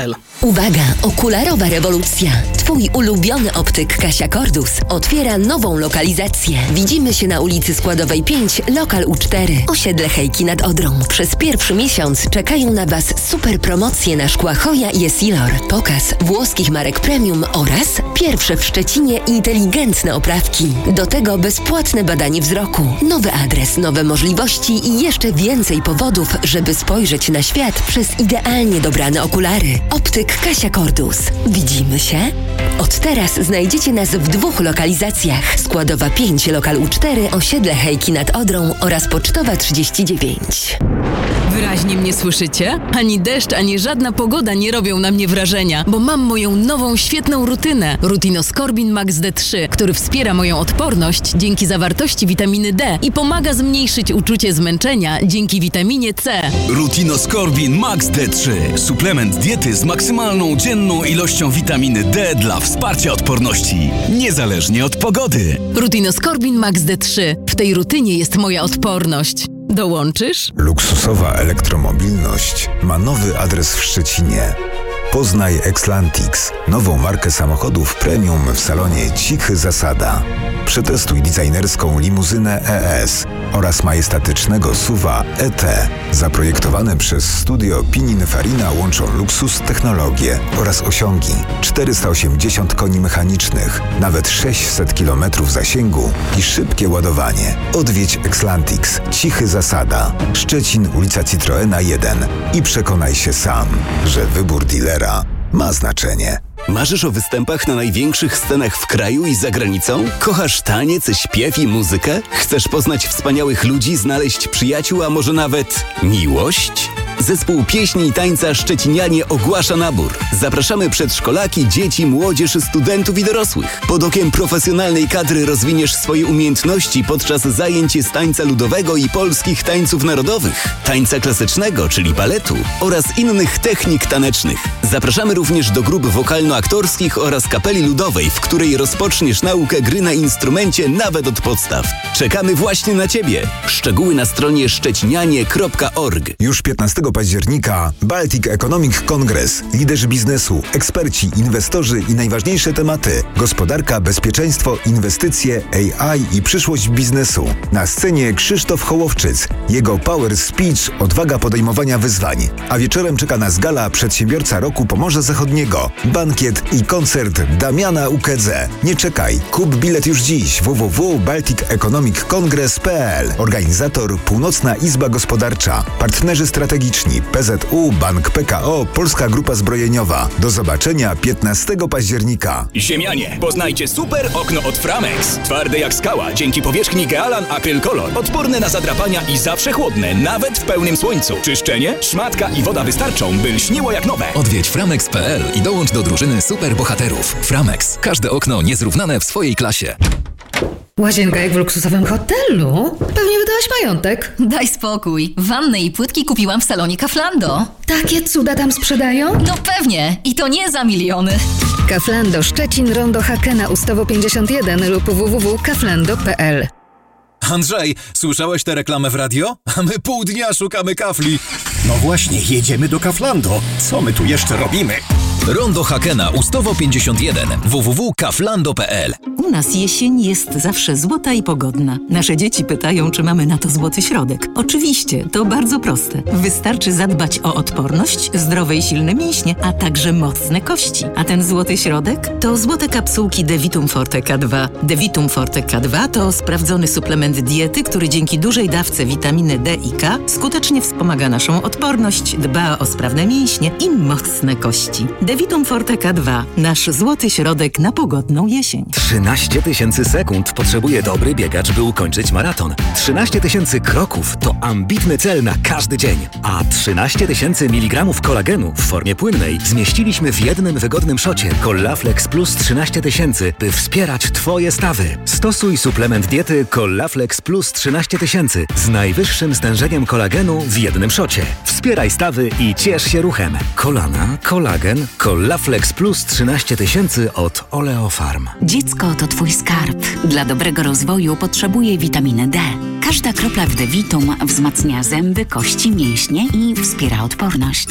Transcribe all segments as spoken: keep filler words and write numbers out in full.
l. Uwaga! Okularowa rewolucja. Twój ulubiony optyk Kasia Cordus otwiera nową lokalizację. Widzimy się na ulicy Składowej pięć, lokal U cztery, osiedle Hejki nad Odrą. Przez pierwszy miesiąc czekają na Was super promocje na szkła Hoja i Essilor. Pokaz włoskich marek premium oraz pierwsze w Szczecinie inteligentne oprawki. Do tego bezpłatne badanie wzroku. Nowy adres, nowe możliwości i jeszcze więcej powodów, żeby spojrzeć na świat przez idealnie dobrane okulary. Optyk Kasia Cordus. Widzimy się? Od teraz znajdziecie nas w dwóch lokalizacjach. Składowa pięć, lokal U cztery, osiedle Hejki nad Odrą oraz Pocztowa trzydzieści dziewięć. Wyraźnie mnie słyszycie? Ani deszcz, ani żadna pogoda nie robią na mnie wrażenia, bo mam moją nową, świetną rutynę. Rutinoskorbin Max D trzy, który wspiera moją odporność dzięki zawartości witaminy D i pomaga zmniejszyć uczucie zmęczenia dzięki witaminie C. Rutinoskorbin Max D trzy. Suplement diety z maksymalną dzienną ilością witaminy D dla wsparcia odporności, niezależnie od pogody. Rutinoskorbin Max D trzy. W tej rutynie jest moja odporność. Dołączysz? Luksusowa elektromobilność ma nowy adres w Szczecinie. Poznaj Xlantix, nową markę samochodów premium w salonie Cichy Zasada. Przetestuj designerską limuzynę E S oraz majestatycznego suwa E T. Zaprojektowane przez studio Pininfarina łączą luksus, technologię oraz osiągi. czterysta osiemdziesiąt koni mechanicznych, nawet sześćset kilometrów zasięgu i szybkie ładowanie. Odwiedź Xlantix, Cichy Zasada, Szczecin, ulica Citroena jeden i przekonaj się sam, że wybór dealera ma znaczenie. Marzysz o występach na największych scenach w kraju i za granicą? Kochasz taniec, śpiew i muzykę? Chcesz poznać wspaniałych ludzi, znaleźć przyjaciół, a może nawet miłość? Zespół pieśni i tańca Szczecinianie ogłasza nabór. Zapraszamy przedszkolaki, dzieci, młodzież, studentów i dorosłych. Pod okiem profesjonalnej kadry rozwiniesz swoje umiejętności podczas zajęć z tańca ludowego i polskich tańców narodowych, tańca klasycznego, czyli baletu oraz innych technik tanecznych. Zapraszamy również do grup wokalno-aktorskich oraz kapeli ludowej, w której rozpoczniesz naukę gry na instrumencie nawet od podstaw. Czekamy właśnie na Ciebie. Szczegóły na stronie szczecinianie kropka org. Już piętnastego października Baltic Economic Congress. Liderzy biznesu, eksperci, inwestorzy i najważniejsze tematy. Gospodarka, bezpieczeństwo, inwestycje, A I i przyszłość biznesu. Na scenie Krzysztof Hołowczyc. Jego power speech, odwaga podejmowania wyzwań. A wieczorem czeka nas gala Przedsiębiorca Roku Pomorza Zachodniego. Bankiet i koncert Damiana Ukedze. Nie czekaj, kup bilet już dziś. w w w kropka baltic economic congress kropka p l. Organizator Północna Izba Gospodarcza. Partnerzy strategiczni P Z U, Bank P K O, Polska Grupa Zbrojeniowa. Do zobaczenia piętnastego października. Ziemianie, poznajcie super okno od Framex. Twarde jak skała, dzięki powierzchni Gealan Acryl Color. Odporne na zadrapania i zawsze chłodne, nawet w pełnym słońcu. Czyszczenie, szmatka i woda wystarczą, by lśniło jak nowe. Odwiedź framex kropka p l i dołącz do drużyny super bohaterów. Framex. Każde okno niezrównane w swojej klasie. Łazienka jak w luksusowym hotelu? Pewnie wydałaś majątek. Daj spokój. Wannę i płytki kupiłam w salonie Kauflando. Takie cuda tam sprzedają? No pewnie. I to nie za miliony. Kauflando Szczecin, Rondo Hakena, Ustawo pięćdziesiąt jeden lub w w w kropka kauflando kropka p l. Andrzej, słyszałeś tę reklamę w radio? A my pół dnia szukamy kafli. No właśnie, jedziemy do Kauflando. Co my tu jeszcze robimy? Rondo Hakena, Ustawo pięćdziesiąt jeden, w w w kropka kauflando kropka p l. U nas jesień jest zawsze złota i pogodna. Nasze dzieci pytają, czy mamy na to złoty środek. Oczywiście, to bardzo proste. Wystarczy zadbać o odporność, zdrowe i silne mięśnie, a także mocne kości. A ten złoty środek to złote kapsułki Devitum Forte K dwa. Devitum Forte K dwa to sprawdzony suplement diety, który dzięki dużej dawce witaminy D i K skutecznie wspomaga naszą odporność, dba o sprawne mięśnie i mocne kości. Devitum Forte K dwa. Nasz złoty środek na pogodną jesień. trzynaście tysięcy sekund potrzebuje dobry biegacz, by ukończyć maraton. trzynaście tysięcy kroków to ambitny cel na każdy dzień. A trzynaście tysięcy miligramów kolagenu w formie płynnej zmieściliśmy w jednym wygodnym szocie Collaflex Plus trzynaście tysięcy, by wspierać Twoje stawy. Stosuj suplement diety Collaflex Plus trzynaście tysięcy z najwyższym stężeniem kolagenu w jednym szocie. Wspieraj stawy i ciesz się ruchem. Kolana, kolagen, Collaflex Plus trzynaście tysięcy od Oleofarm. Dziecko to Twój skarb. Dla dobrego rozwoju potrzebuje witaminy D. Każda kropla w Devitum wzmacnia zęby, kości, mięśnie i wspiera odporność.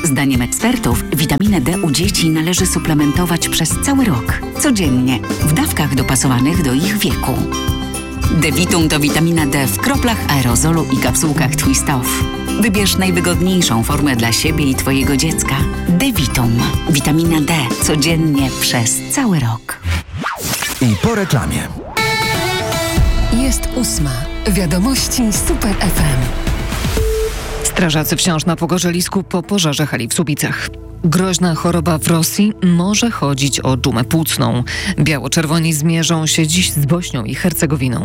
Zdaniem ekspertów witaminę D u dzieci należy suplementować przez cały rok, codziennie, w dawkach dopasowanych do ich wieku. Devitum to witamina D w kroplach aerozolu i kapsułkach Twist Off. Wybierz najwygodniejszą formę dla siebie i Twojego dziecka. Devitum. Witamina D codziennie przez cały rok. I po reklamie. Jest ósma. Wiadomości Super F M. Strażacy wciąż na pogorzelisku po pożarze hali w Słubicach. Groźna choroba w Rosji może chodzić o dżumę płucną. Biało-czerwoni zmierzą się dziś z Bośnią i Hercegowiną.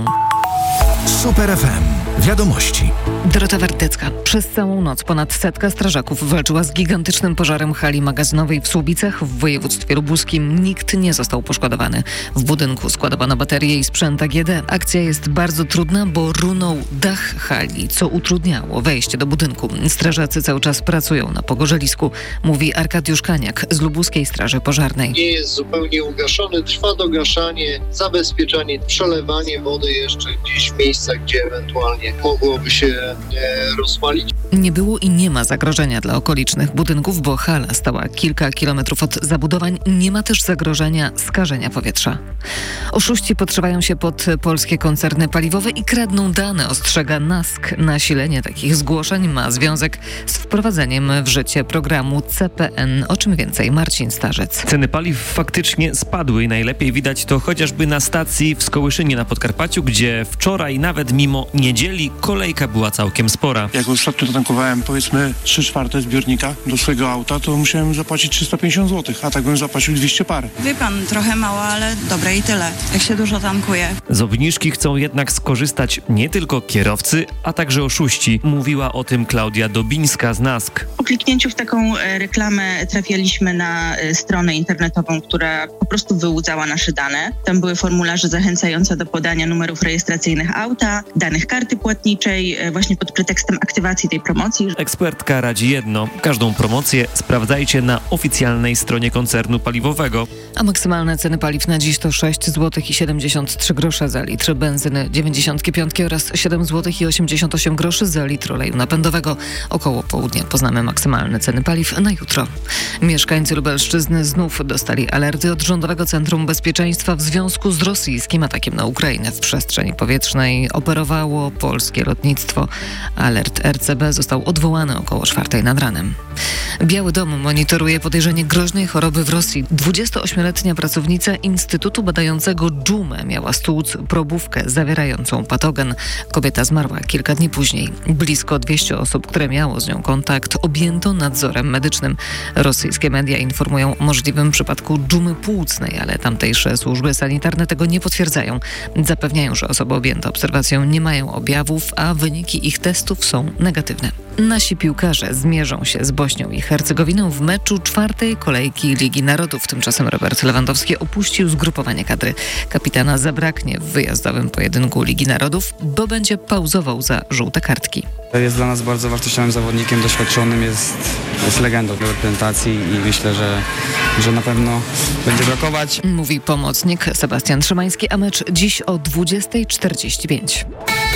Super F M. Wiadomości. Dorota Wardecka. Przez całą noc ponad setka strażaków walczyła z gigantycznym pożarem hali magazynowej w Słubicach w województwie lubuskim. Nikt nie został poszkodowany. W budynku składowano baterie i sprzęt A G D. Akcja jest bardzo trudna, bo runął dach hali, co utrudniało wejście do budynku. Strażacy cały czas pracują na pogorzelisku, mówi Arkadiusz Kaniak z Lubuskiej Straży Pożarnej. Nie jest zupełnie ugaszony, trwa dogaszanie, zabezpieczanie, przelewanie wody jeszcze gdzieś w miejscach, gdzie ewentualnie mogłoby się e, rozwalić. Nie było i nie ma zagrożenia dla okolicznych budynków, bo hala stała kilka kilometrów od zabudowań. Nie ma też zagrożenia skażenia powietrza. Oszuści podszywają się pod polskie koncerny paliwowe i kradną dane, ostrzega N A S K. Nasilenie takich zgłoszeń ma związek z wprowadzeniem w życie programu C P N. O czym więcej Marcin Starzec. Ceny paliw faktycznie spadły i najlepiej widać to chociażby na stacji w Skołyszynie na Podkarpaciu, gdzie wczoraj nawet mimo niedzieli kolejka była całkiem spora. Jak ostatnio tankowałem powiedzmy trzy czwarte zbiornika do swojego auta, to musiałem zapłacić trzysta pięćdziesiąt złotych, a tak bym zapłacił dwieście parę. Wie pan, trochę mało, ale dobre i tyle, jak się dużo tankuje. Z obniżki chcą jednak skorzystać nie tylko kierowcy, a także oszuści. Mówiła o tym Klaudia Dobińska z N A S K. Po kliknięciu w taką reklamę trafialiśmy na stronę internetową, która po prostu wyłudzała nasze dane. Tam były formularze zachęcające do podania numerów rejestracyjnych auta, danych karty płatniczej, właśnie pod pretekstem aktywacji tej promocji. Ekspertka radzi jedno. Każdą promocję sprawdzajcie na oficjalnej stronie koncernu paliwowego. A maksymalne ceny paliw na dziś to sześć złotych i siedemdziesiąt trzy grosze za litr benzyny dziewięćdziesiąt pięć oraz siedem złotych i osiemdziesiąt osiem groszy za litr oleju napędowego. Około południa poznamy maksymalne ceny paliw na jutro. Mieszkańcy Lubelszczyzny znów dostali alerty od Rządowego Centrum Bezpieczeństwa w związku z rosyjskim atakiem na Ukrainę. W przestrzeni powietrznej operowało polskie lotnictwo. Alert R C B został odwołany około czwartej nad ranem. Biały Dom monitoruje podejrzenie groźnej choroby w Rosji. dwudziestoośmioletnia pracownica Instytutu badającego dżumę miała stłuc probówkę zawierającą patogen. Kobieta zmarła kilka dni później. Blisko dwieście osób, które miało z nią kontakt, objęto nadzorem medycznym. Rosyjskie media informują o możliwym przypadku dżumy płucnej, ale tamtejsze służby sanitarne tego nie potwierdzają. Zapewniają, że osoby objęte obserwacją nie mają objawów, a wyniki ich testów są negatywne. Nasi piłkarze zmierzą się z Bośnią i Hercegowiną w meczu czwartej kolejki Ligi Narodów. Tymczasem Robert Lewandowski opuścił zgrupowanie kadry. Kapitana zabraknie w wyjazdowym pojedynku Ligi Narodów, bo będzie pauzował za żółte kartki. Jest dla nas bardzo wartościowym zawodnikiem, doświadczonym, jest, jest legendą reprezentacji i myślę, że, że na pewno będzie brakować. Mówi pomocnik Sebastian Szymański, a mecz dziś o dwudziesta czterdzieści pięć.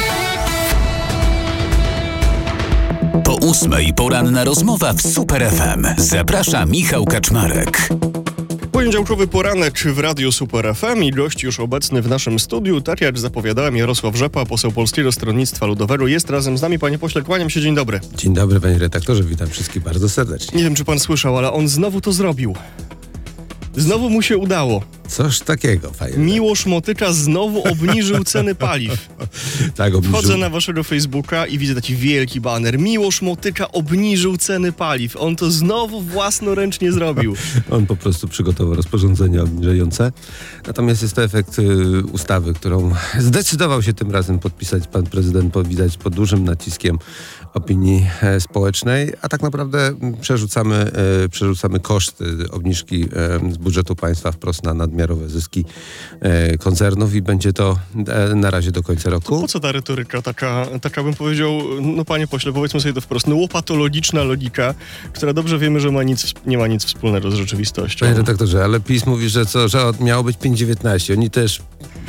Po ósmej poranna rozmowa w Super F M. Zaprasza Michał Kaczmarek. Poniedziałkowy poranek w Radiu Super F M i gość już obecny w naszym studiu. Tak jak zapowiadałem, Jarosław Rzepa, poseł Polskiego Stronnictwa Ludowego, jest razem z nami. Panie pośle, kłaniam się, dzień dobry. Dzień dobry, panie redaktorze, witam wszystkich bardzo serdecznie. Nie wiem, czy pan słyszał, ale on znowu to zrobił. Znowu mu się udało. Coś takiego, fajnie. Miłosz Motyka znowu obniżył ceny paliw. Tak, obniżył. Wchodzę na waszego Facebooka i widzę taki wielki baner. Miłosz Motyka obniżył ceny paliw. On to znowu własnoręcznie zrobił. On po prostu przygotował rozporządzenie obniżające. Natomiast jest to efekt y, ustawy, którą zdecydował się tym razem podpisać pan prezydent, widać pod dużym naciskiem opinii e, społecznej, a tak naprawdę przerzucamy, e, przerzucamy koszty obniżki e, z budżetu państwa wprost na nadmiarowe zyski e, koncernów i będzie to e, na razie do końca roku. To po co ta retoryka taka, taka bym powiedział, no panie pośle, powiedzmy sobie to wprost, no łopatologiczna logika, która dobrze wiemy, że ma nic, nie ma nic wspólnego z rzeczywistością. Panie redaktorze, ale PiS mówi, że co, że miało być pięć dziewiętnaście. Oni też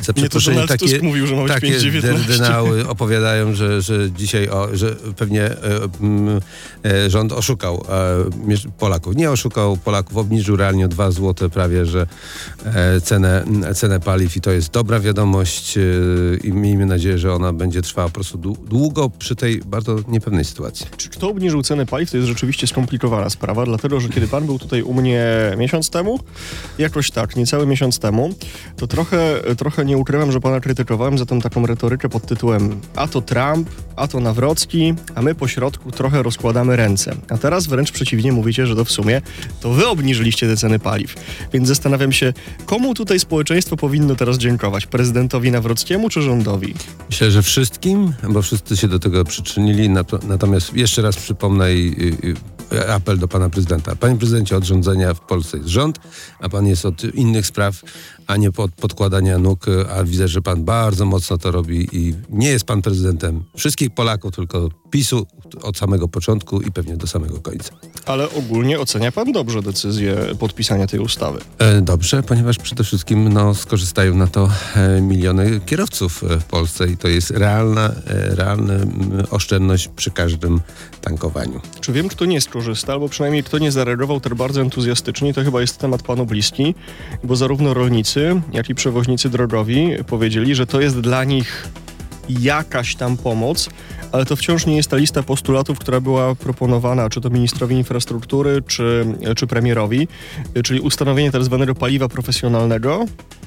za Nie, to przeproszeniem Donald Tusk mówił, że ma być takie pięć dziewiętnaście. derdynały opowiadają, że, że dzisiaj o, że pewnie e, e, rząd oszukał e, Polaków. Nie oszukał Polaków, obniżył realnie o dwa złote prawie, że e, cenę, cenę paliw i to jest dobra wiadomość e, i miejmy nadzieję, że ona będzie trwała po prostu długo przy tej bardzo niepewnej sytuacji. Czy kto obniżył cenę paliw, to jest rzeczywiście skomplikowana sprawa, dlatego, że kiedy pan był tutaj u mnie miesiąc temu, jakoś tak, niecały miesiąc temu, to trochę, trochę nie ukrywam, że pana krytykowałem za tą taką retorykę pod tytułem a to Trump, a to Nawrocki, a my po środku trochę rozkładamy ręce. A teraz wręcz przeciwnie mówicie, że to w sumie to wy obniżyliście te ceny paliw. Więc zastanawiam się, komu tutaj społeczeństwo powinno teraz dziękować? Prezydentowi Nawrockiemu czy rządowi? Myślę, że wszystkim, bo wszyscy się do tego przyczynili. Natomiast jeszcze raz przypomnę i, i apel do pana prezydenta. Panie prezydencie, od rządzenia w Polsce jest rząd, a pan jest od innych spraw, a nie pod podkładania nóg, a widzę, że pan bardzo mocno to robi i nie jest pan prezydentem wszystkich Polaków, tylko PiSu od samego początku i pewnie do samego końca. Ale ogólnie ocenia pan dobrze decyzję podpisania tej ustawy? E, dobrze, ponieważ przede wszystkim no, skorzystają na to e, miliony kierowców w Polsce i to jest realna, e, realna oszczędność przy każdym tankowaniu. Czy wiem, kto nie skorzysta, albo przynajmniej kto nie zareagował tak bardzo entuzjastycznie, to chyba jest temat panu bliski, bo zarówno rolnicy, jak i przewoźnicy drogowi powiedzieli, że to jest dla nich jakaś tam pomoc, ale to wciąż nie jest ta lista postulatów, która była proponowana czy to ministrowi infrastruktury, czy, czy premierowi, czyli ustanowienie tak zwanego paliwa profesjonalnego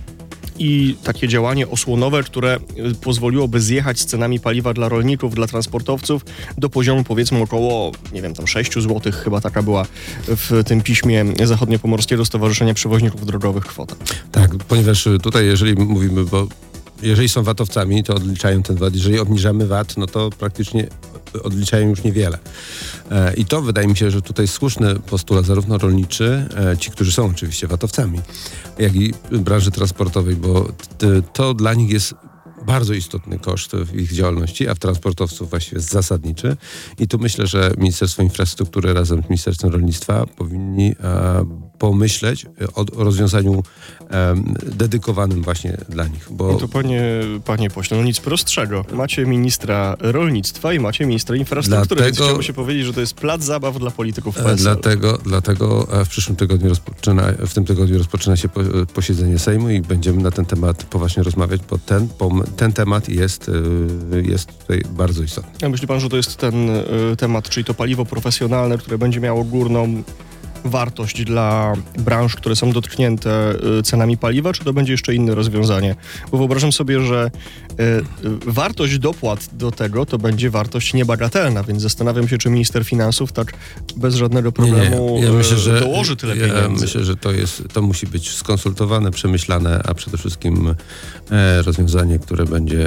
i takie działanie osłonowe, które pozwoliłoby zjechać z cenami paliwa dla rolników, dla transportowców do poziomu powiedzmy około, nie wiem, tam sześć złotych, chyba taka była w tym piśmie Zachodniopomorskiego Stowarzyszenia Przewoźników Drogowych kwota. Tak, ponieważ tutaj jeżeli mówimy, bo jeżeli są vatowcami, to odliczają ten V A T. Jeżeli obniżamy V A T, no to praktycznie odliczają już niewiele. E, I to wydaje mi się, że tutaj słuszny postulat zarówno rolniczy, e, ci, którzy są oczywiście vatowcami, jak i branży transportowej, bo t, to dla nich jest bardzo istotny koszt w ich działalności, a w transportowców właściwie jest zasadniczy. I tu myślę, że Ministerstwo Infrastruktury razem z Ministerstwem Rolnictwa powinni e, pomyśleć o, o rozwiązaniu e, dedykowanym właśnie dla nich. Bo... No to panie, panie pośle, no nic prostszego. Macie ministra rolnictwa i macie ministra infrastruktury, dlatego, więc chciałbym się powiedzieć, że to jest plac zabaw dla polityków P S L. Dlatego, dlatego w przyszłym tygodniu rozpoczyna, w tym tygodniu rozpoczyna się po, posiedzenie Sejmu i będziemy na ten temat poważnie rozmawiać, bo ten, ten temat jest, jest tutaj bardzo istotny. A myśli pan, że to jest ten y, temat, czyli to paliwo profesjonalne, które będzie miało górną wartość dla branż, które są dotknięte y, cenami paliwa, czy to będzie jeszcze inne rozwiązanie? Bo wyobrażam sobie, że y, y, wartość dopłat do tego to będzie wartość niebagatelna, więc zastanawiam się, czy minister finansów tak bez żadnego problemu nie, nie. Ja myślę, że, dołoży tyle ja pieniędzy. Myślę, że to jest, to musi być skonsultowane, przemyślane, a przede wszystkim e, rozwiązanie, które będzie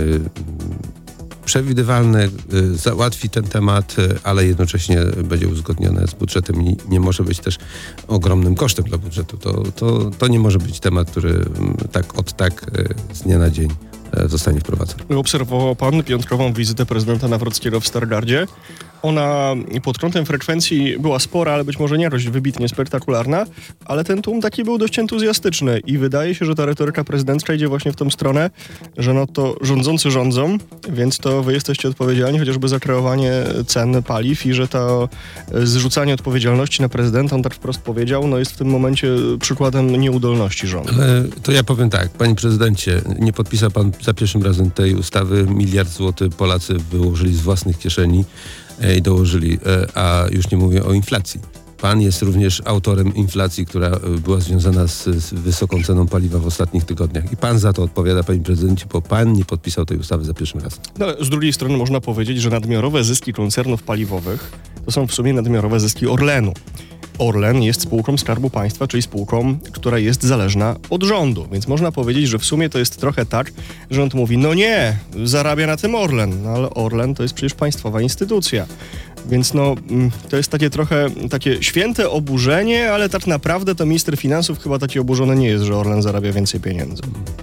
e, przewidywalny, y, załatwi ten temat, y, ale jednocześnie będzie uzgodnione z budżetem i nie może być też ogromnym kosztem dla budżetu. To, to, to nie może być temat, który y, tak od tak y, z dnia na dzień y, zostanie wprowadzony. Obserwował pan piątkową wizytę prezydenta Nawrockiego w Stargardzie. Ona pod kątem frekwencji była spora, ale być może nie dość wybitnie spektakularna, ale ten tłum taki był dość entuzjastyczny i wydaje się, że ta retoryka prezydencka idzie właśnie w tą stronę, że no to rządzący rządzą, więc to wy jesteście odpowiedzialni chociażby za kreowanie cen paliw i że to zrzucanie odpowiedzialności na prezydenta, on tak wprost powiedział, no jest w tym momencie przykładem nieudolności rządu. Ale to ja powiem tak, panie prezydencie, nie podpisał pan za pierwszym razem tej ustawy, miliard złotych Polacy wyłożyli z własnych kieszeni i dołożyli, a już nie mówię o inflacji. Pan jest również autorem inflacji, która była związana z, z wysoką ceną paliwa w ostatnich tygodniach. I pan za to odpowiada, panie prezydencie, bo pan nie podpisał tej ustawy za pierwszym razem. No, ale z drugiej strony można powiedzieć, że nadmiarowe zyski koncernów paliwowych to są w sumie nadmiarowe zyski Orlenu. Orlen jest spółką Skarbu Państwa, czyli spółką, która jest zależna od rządu. Więc można powiedzieć, że w sumie to jest trochę tak, że rząd mówi, no nie, zarabia na tym Orlen. No ale Orlen to jest przecież państwowa instytucja. Więc no, to jest takie trochę takie święte oburzenie, ale tak naprawdę to minister finansów chyba taki oburzony nie jest, że Orlen zarabia więcej pieniędzy.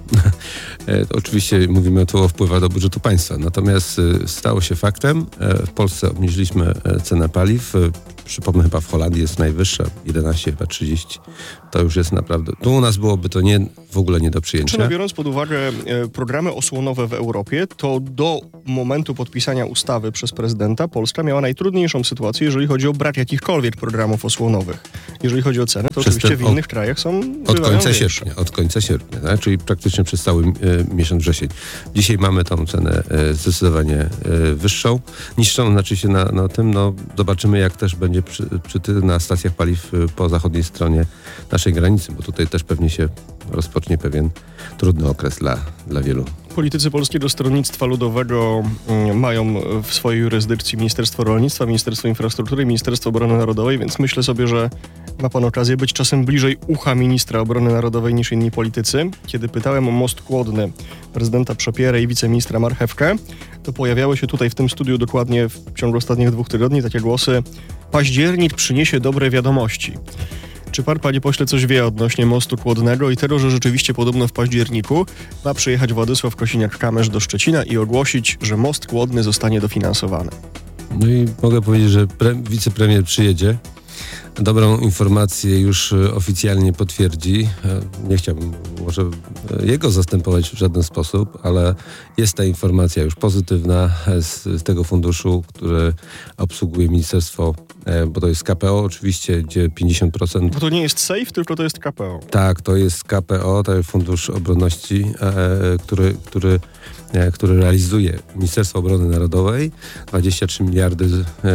E, oczywiście mówimy tu o wpływach do budżetu państwa. Natomiast e, stało się faktem, e, w Polsce obniżyliśmy e, cenę paliw. E, przypomnę, chyba w Holandii jest najwyższa, jedenaście, chyba trzydzieści. To już jest naprawdę... Tu u nas byłoby to nie, w ogóle nie do przyjęcia. Czy no, biorąc pod uwagę e, programy osłonowe w Europie, to do momentu podpisania ustawy przez prezydenta Polska miała najtrudniejszą sytuację, jeżeli chodzi o brak jakichkolwiek programów osłonowych. Jeżeli chodzi o ceny, to Przez oczywiście ten, w innych od, krajach są od końca większe. sierpnia, od końca sierpnia, tak? Czyli praktycznie przez cały e, miesiąc wrzesień. Dzisiaj mamy tą cenę e, zdecydowanie e, wyższą, niższą, znaczy się na, na tym, no zobaczymy jak też będzie przy, przy ty, na stacjach paliw e, po zachodniej stronie naszej granicy, bo tutaj też pewnie się rozpocznie pewien trudny okres dla, dla wielu. Politycy Polskiego Stronnictwa Ludowego mm, mają w swojej jurysdykcji Ministerstwo Rolnictwa, Ministerstwo Infrastruktury, Ministerstwo Obrony Narodowej, więc myślę sobie, że ma pan okazję być czasem bliżej ucha ministra obrony narodowej niż inni politycy. Kiedy pytałem o most Kłodny prezydenta Przepierę i wiceministra Marchewkę, to pojawiały się tutaj w tym studiu dokładnie w ciągu ostatnich dwóch tygodni takie głosy: październik przyniesie dobre wiadomości. Czy pan, panie pośle, coś wie odnośnie mostu Kłodnego i tego, że rzeczywiście podobno w październiku ma przyjechać Władysław Kosiniak-Kamysz do Szczecina i ogłosić, że most Kłodny zostanie dofinansowany? No i mogę powiedzieć, że pre- wicepremier przyjedzie. Dobrą informację już oficjalnie potwierdzi. Nie chciałbym może jego zastępować w żaden sposób, ale jest ta informacja już pozytywna z, z tego funduszu, który obsługuje ministerstwo, bo to jest K P O oczywiście, gdzie pięćdziesiąt procent... Bo to nie jest S A F E, tylko to jest K P O. Tak, to jest K P O, to jest Fundusz Obronności, e, który, który, e, który realizuje Ministerstwo Obrony Narodowej. dwadzieścia trzy miliardy e,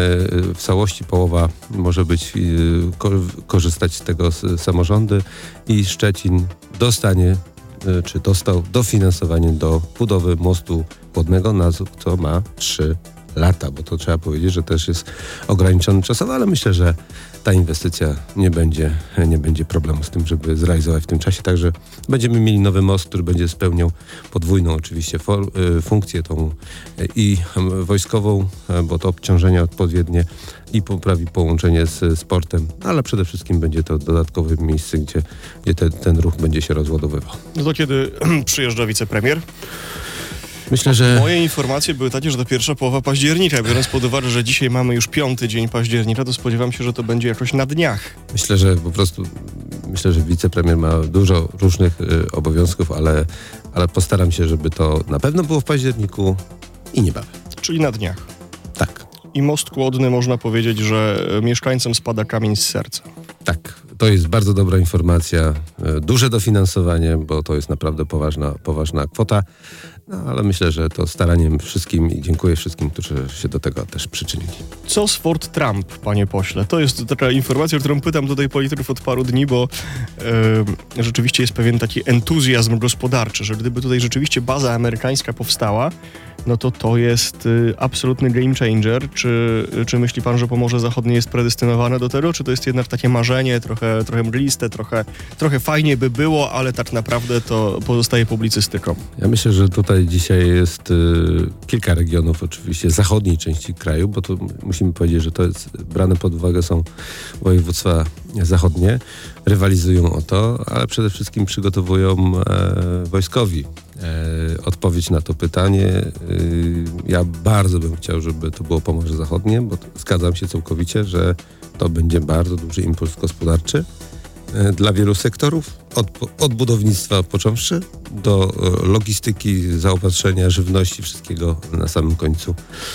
w całości, połowa może być e, ko, korzystać z tego z, samorządy i Szczecin dostanie, e, czy dostał dofinansowanie do budowy mostu Kłodnego, na co ma trzy lata, bo to trzeba powiedzieć, że też jest ograniczony czasowo, ale myślę, że ta inwestycja nie będzie, nie będzie problemu z tym, żeby zrealizować w tym czasie. Także będziemy mieli nowy most, który będzie spełniał podwójną oczywiście for, y, funkcję tą y, i y, wojskową, y, bo to obciążenia odpowiednie i poprawi połączenie z sportem, ale przede wszystkim będzie to dodatkowe miejsce, gdzie, gdzie te, ten ruch będzie się rozładowywał. No to kiedy przyjeżdża wicepremier? Myślę, że... Moje informacje były takie, że to pierwsza połowa października. Biorąc pod uwagę, że dzisiaj mamy już piąty dzień października, to spodziewam się, że to będzie jakoś na dniach. Myślę, że po prostu myślę, że wicepremier ma dużo różnych y, obowiązków, ale, ale postaram się, żeby to na pewno było w październiku i niebawem. Czyli na dniach. Tak. I most Kłodny, można powiedzieć, że mieszkańcom spada kamień z serca. Tak. To jest bardzo dobra informacja. Y, duże dofinansowanie, bo to jest naprawdę poważna, poważna kwota. No, ale myślę, że to staraniem wszystkim i dziękuję wszystkim, którzy się do tego też przyczynili. Co z Fort Trump, panie pośle? To jest taka informacja, o którą pytam tutaj polityków od paru dni, bo e, rzeczywiście jest pewien taki entuzjazm gospodarczy, że gdyby tutaj rzeczywiście baza amerykańska powstała, no to to jest y, absolutny game changer. Czy, czy myśli pan, że Pomorze Zachodnie jest predestynowane do tego, czy to jest jednak takie marzenie, trochę, trochę mgliste, trochę, trochę fajnie by było, ale tak naprawdę to pozostaje publicystyką? Ja myślę, że tutaj dzisiaj jest y, kilka regionów oczywiście zachodniej części kraju, bo to musimy powiedzieć, że to jest brane pod uwagę są województwa zachodnie, rywalizują o to, ale przede wszystkim przygotowują e, wojskowi e, odpowiedź na to pytanie. E, ja bardzo bym chciał, żeby to było Pomorze Zachodnie, bo to, zgadzam się całkowicie, że to będzie bardzo duży impuls gospodarczy e, dla wielu sektorów, od, od budownictwa począwszy do e, logistyki, zaopatrzenia, żywności, wszystkiego na samym końcu.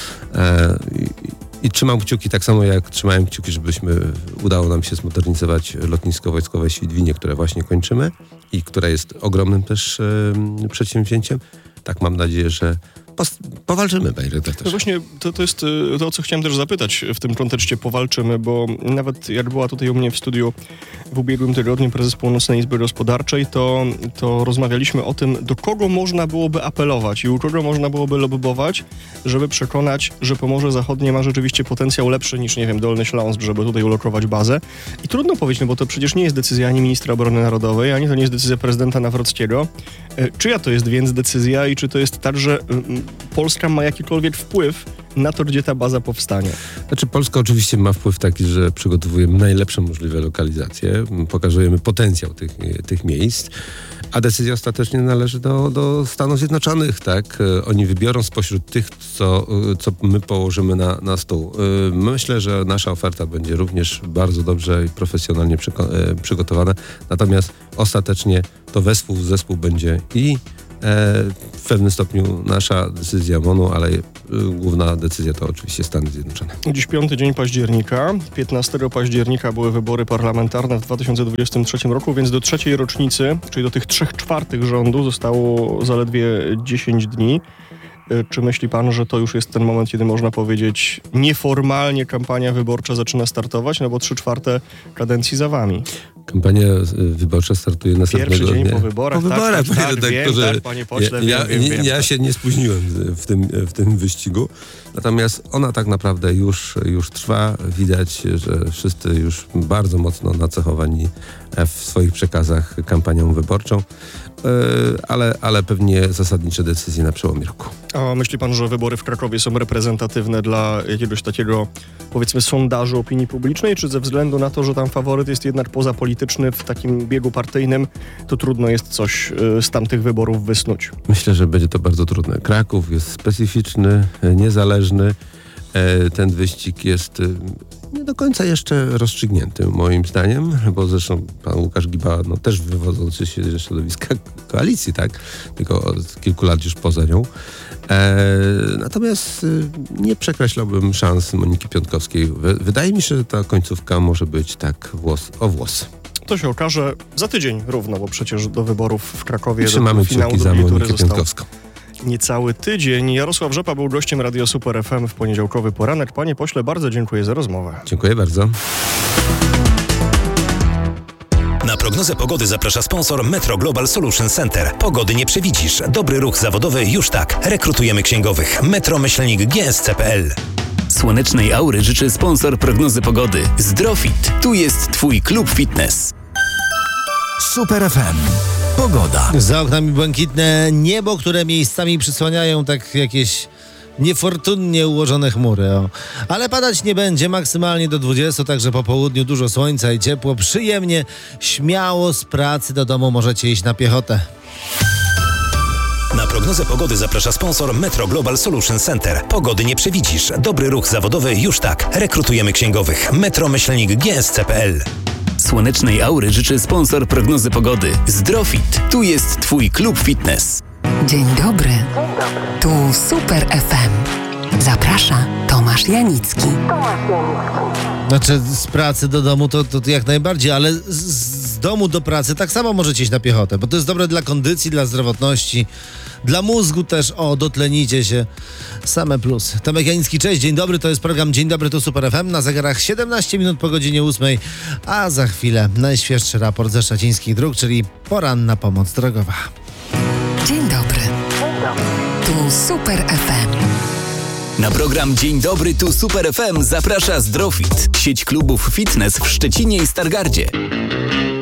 E, i, I trzymam kciuki, tak samo jak trzymałem kciuki, żebyśmy udało nam się zmodernizować lotnisko wojskowe w Świdwinie, które właśnie kończymy i które jest ogromnym też e, przedsięwzięciem. Tak mam nadzieję, że pos- powalczymy, panie redaktorze. No właśnie, to, to jest to, o co chciałem też zapytać w tym kontekście powalczymy, bo nawet jak była tutaj u mnie w studiu w ubiegłym tygodniu prezes Północnej Izby Gospodarczej, to, to rozmawialiśmy o tym, do kogo można byłoby apelować i u kogo można byłoby lobbować, żeby przekonać, że Pomorze Zachodnie ma rzeczywiście potencjał lepszy niż, nie wiem, Dolny Śląsk, żeby tutaj ulokować bazę. I trudno powiedzieć, no bo to przecież nie jest decyzja ani ministra obrony narodowej, ani to nie jest decyzja prezydenta Nawrockiego. Czyja to jest więc decyzja i czy to jest tak, że Polska ma jakikolwiek wpływ na to, gdzie ta baza powstanie? Znaczy Polska oczywiście ma wpływ taki, że przygotowujemy najlepsze możliwe lokalizacje, pokazujemy potencjał tych, tych miejsc, A decyzja ostatecznie należy do, do Stanów Zjednoczonych, tak? Oni wybiorą spośród tych, co, co my położymy na, na stół. Myślę, że nasza oferta będzie również bardzo dobrze i profesjonalnie przyko- przygotowana, natomiast ostatecznie to wespół zespół będzie i w pewnym stopniu nasza decyzja M O N-u, ale główna decyzja to oczywiście Stany Zjednoczone. Dziś piąty dzień października. piętnastego października były wybory parlamentarne w dwa tysiące dwudziestym trzecim roku, więc do trzeciej rocznicy, czyli do tych trzech czwartych rządu zostało zaledwie dziesięć dni. Czy myśli pan, że to już jest ten moment, kiedy można powiedzieć nieformalnie kampania wyborcza zaczyna startować, no bo trzy czwarte kadencji za wami? Kampania wyborcza startuje następnego dnia. Pierwszy dzień po wyborach. Po wyborach, tak, tak, panie tak, redaktorze. wiem, tak, panie pośle, ja, wiem, ja, wiem, ja wiem. się nie spóźniłem w tym, w tym wyścigu. Natomiast ona tak naprawdę już, już trwa. Widać, że wszyscy już bardzo mocno nacechowani w swoich przekazach kampanią wyborczą. Ale, ale pewnie zasadnicze decyzje na przełomie roku. A myśli pan, że wybory w Krakowie są reprezentatywne dla jakiegoś takiego, powiedzmy, sondażu opinii publicznej, czy ze względu na to, że tam faworyt jest jednak pozapolityczny w takim biegu partyjnym, to trudno jest coś z tamtych wyborów wysnuć? Myślę, że będzie to bardzo trudne. Kraków jest specyficzny, niezależny. Ten wyścig jest nie do końca jeszcze rozstrzygnięty, moim zdaniem, bo zresztą pan Łukasz Giba, no też wywodzący się ze środowiska koalicji, tak? Tylko od kilku lat już poza nią. E, natomiast e, nie przekreślałbym szans Moniki Piątkowskiej. Wy, wydaje mi się, że ta końcówka może być tak włos o włos. To się okaże za tydzień równo, bo przecież do wyborów w Krakowie trzymamy do finału kciuki za Monikę Piątkowską. Niecały tydzień. Jarosław Rzepa był gościem Radio Super F M w poniedziałkowy poranek. Panie pośle, bardzo dziękuję za rozmowę. Dziękuję bardzo. Na prognozę pogody zaprasza sponsor Metro Global Solution Center. Pogody nie przewidzisz. Dobry ruch zawodowy już tak. Rekrutujemy księgowych. Metro Myślnik G S C kropka p l. Słonecznej aury życzy sponsor prognozy pogody. Zdrofit. Tu jest twój klub fitness. Super F M. Pogoda. Za oknami błękitne niebo, które miejscami przysłaniają tak jakieś niefortunnie ułożone chmury. O. Ale padać nie będzie, maksymalnie do dwudziestu, także po południu dużo słońca i ciepło. Przyjemnie, śmiało z pracy do domu możecie iść na piechotę. Na prognozę pogody zaprasza sponsor Metro Global Solution Center. Pogody nie przewidzisz. Dobry ruch zawodowy już tak. Rekrutujemy księgowych. Metro Myślnik G S C kropka p l. Słonecznej aury życzy sponsor prognozy pogody. Zdrofit. Tu jest twój klub fitness. Dzień dobry. Tu Super F M. Zaprasza Tomasz Janicki. Znaczy z pracy do domu to, to, to jak najbardziej, ale z, z domu do pracy tak samo możecie iść na piechotę, bo to jest dobre dla kondycji, dla zdrowotności, dla mózgu też. O, dotlenicie się. Same plusy. Tomek Janicki, cześć, dzień dobry, to jest program Dzień Dobry, tu Super F M. Na zegarach siedemnaście minut po godzinie ósmej, a za chwilę najświeższy raport ze Szczecińskich Dróg, czyli poranna pomoc drogowa. Dzień dobry. Tu Super F M. Na program Dzień Dobry, tu Super F M zaprasza Zdrofit. Sieć klubów fitness w Szczecinie i Stargardzie.